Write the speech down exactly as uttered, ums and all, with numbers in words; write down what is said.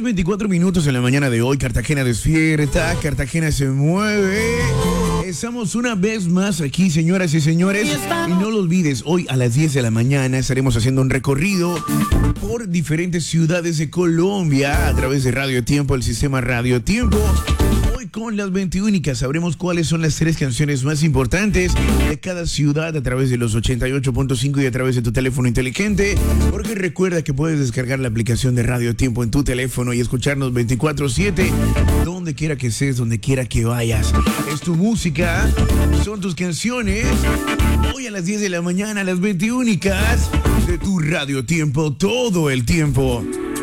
veinticuatro minutos en la mañana de hoy. Cartagena despierta, Cartagena se mueve. Estamos una vez más aquí, señoras y señores. Y no lo olvides, hoy a las diez de la mañana estaremos haciendo un recorrido por diferentes ciudades de Colombia a través de Radio Tiempo, el sistema Radio Tiempo. Hoy con las veintiúnicas sabremos cuáles son las tres canciones más importantes de cada ciudad a través de los ochenta y ocho punto cinco y a través de tu teléfono inteligente. Porque recuerda que puedes descargar la aplicación de Radio Tiempo en tu teléfono y escucharnos veinticuatro siete, donde quiera que estés, donde quiera que vayas. Es tu música, son tus canciones. Hoy a las diez de la mañana, las veintiúnicas de tu Radio Tiempo, todo el tiempo.